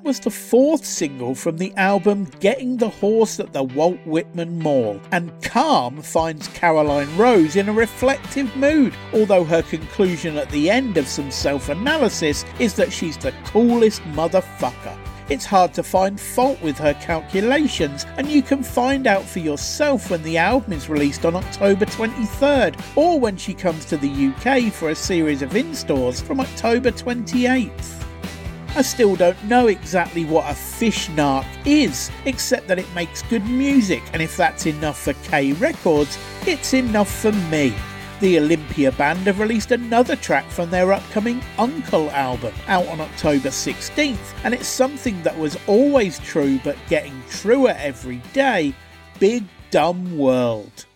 was the fourth single from the album Getting the Horse at the Walt Whitman Mall, and Calm finds Caroline Rose in a reflective mood, although her conclusion at the end of some self-analysis is that she's the coolest motherfucker. It's hard to find fault with her calculations, and you can find out for yourself when the album is released on October 23rd, or when she comes to the UK for a series of in-stores from October 28th. I still don't know exactly what a fish narc is, except that it makes good music, and if that's enough for K Records, it's enough for me. The Olympia Band have released another track from their upcoming Uncle album, out on October 16th, and it's something that was always true but getting truer every day: Big Dumb World.